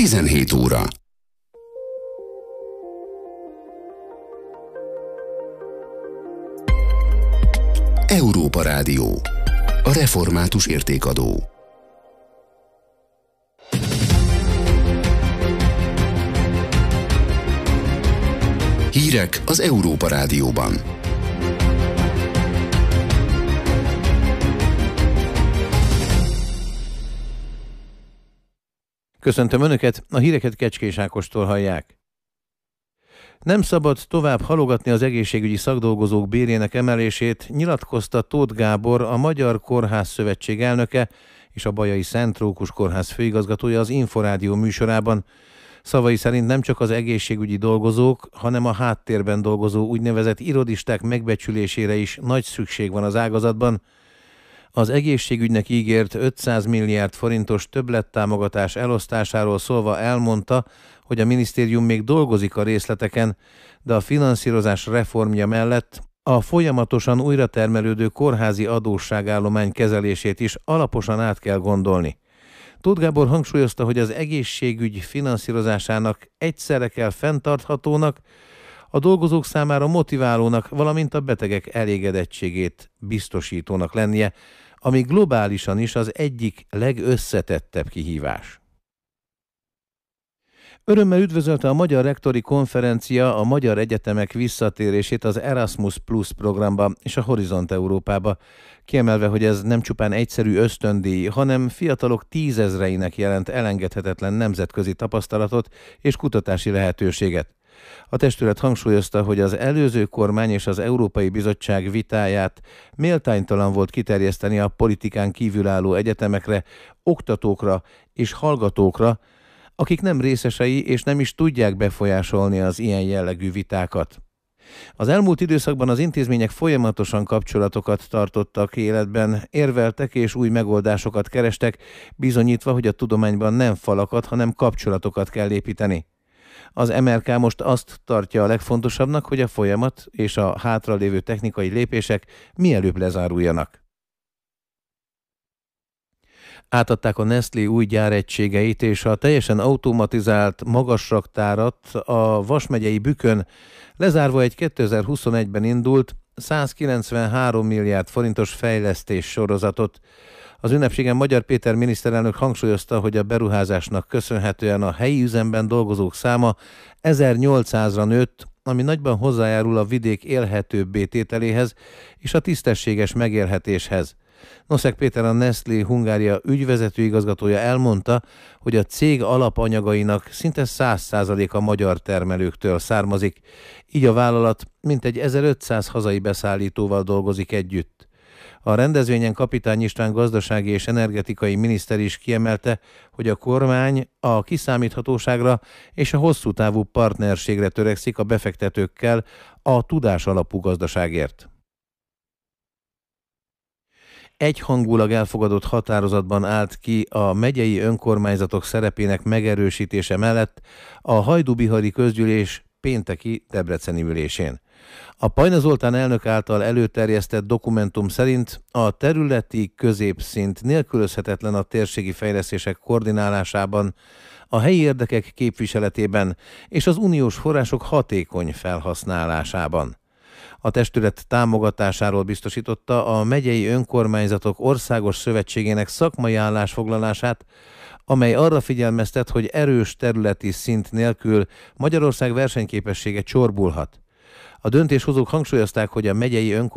17 óra. Európa Rádió. A református értékadó. Hírek az Európa Rádióban. Köszöntöm Önöket, a híreket Kecskés Ákostól hallják. Nem szabad tovább halogatni az egészségügyi szakdolgozók bérének emelését, nyilatkozta Tóth Gábor, a Magyar Kórház Szövetség elnöke és a Bajai Szent Rókus Kórház főigazgatója az Inforádió műsorában. Szavai szerint nem csak az egészségügyi dolgozók, hanem a háttérben dolgozó úgynevezett irodisták megbecsülésére is nagy szükség van az ágazatban. Az egészségügynek ígért 500 milliárd forintos többlettámogatás elosztásáról szólva elmondta, hogy a minisztérium még dolgozik a részleteken, de a finanszírozás reformja mellett a folyamatosan újratermelődő kórházi adósságállomány kezelését is alaposan át kell gondolni. Tóth Gábor hangsúlyozta, hogy az egészségügy finanszírozásának egyszerre kell fenntarthatónak, a dolgozók számára motiválónak, valamint a betegek elégedettségét biztosítónak lennie, ami globálisan is az egyik legösszetettebb kihívás. Örömmel üdvözölte a Magyar Rektori Konferencia a magyar egyetemek visszatérését az Erasmus Plus programba és a Horizont Európába, kiemelve, hogy ez nem csupán egyszerű ösztöndíj, hanem fiatalok tízezreinek jelent elengedhetetlen nemzetközi tapasztalatot és kutatási lehetőséget. A testület hangsúlyozta, hogy az előző kormány és az Európai Bizottság vitáját méltánytalan volt kiterjeszteni a politikán kívülálló egyetemekre, oktatókra és hallgatókra, akik nem részesei és nem is tudják befolyásolni az ilyen jellegű vitákat. Az elmúlt időszakban az intézmények folyamatosan kapcsolatokat tartottak életben, érveltek és új megoldásokat kerestek, bizonyítva, hogy a tudományban nem falakat, hanem kapcsolatokat kell építeni. Az MRK most azt tartja a legfontosabbnak, hogy a folyamat és a hátralévő technikai lépések mielőbb lezáruljanak. Átadták a Nestlé új gyáregységeit és a teljesen automatizált magasraktárat a Vas megyei Bükön, lezárva egy 2021-ben indult 193 milliárd forintos fejlesztés sorozatot. Az ünnepségen Magyar Péter miniszterelnök hangsúlyozta, hogy a beruházásnak köszönhetően a helyi üzemben dolgozók száma 1800-ra nőtt, ami nagyban hozzájárul a vidék élhetőbbé tételéhez és a tisztességes megélhetéshez. Noszek Péter, a Nestlé Hungária ügyvezető igazgatója elmondta, hogy a cég alapanyagainak szinte 100%-a magyar termelőktől származik, így a vállalat mintegy 1500 hazai beszállítóval dolgozik együtt. A rendezvényen Kapitány István gazdasági és energetikai miniszter is kiemelte, hogy a kormány a kiszámíthatóságra és a hosszú távú partnerségre törekszik a befektetőkkel a tudás alapú gazdaságért. Egyhangulag elfogadott határozatban állt ki a megyei önkormányzatok szerepének megerősítése mellett a Hajdú-bihari közgyűlés pénteki debreceni ülésén. A Pajna Zoltán elnök által előterjesztett dokumentum szerint a területi középszint nélkülözhetetlen a térségi fejlesztések koordinálásában, a helyi érdekek képviseletében és az uniós források hatékony felhasználásában. A testület támogatásáról biztosította a megyei önkormányzatok országos szövetségének szakmai állásfoglalását, amely arra figyelmeztet, hogy erős területi szint nélkül Magyarország versenyképessége csorbulhat. A döntéshozók hangsúlyozták, hogy a megyei önkormányzatok